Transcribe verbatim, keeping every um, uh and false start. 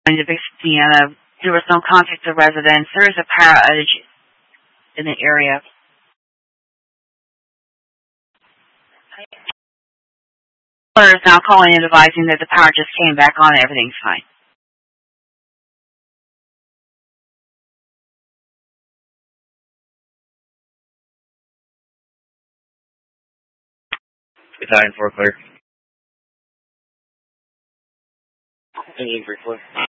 in the big Sienna. There was no contact to residents. There is a power outage in the area. Is now calling and advising that the power just came back on and everything's fine. Battalion four clear. Engine three four.